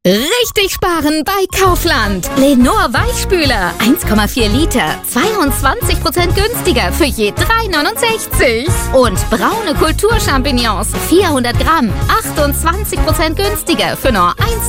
Richtig sparen bei Kaufland. Lenor Weichspüler 1,4 Liter, 22% günstiger für je 3,69. Und braune Kulturchampignons 400 Gramm, 28% günstiger für nur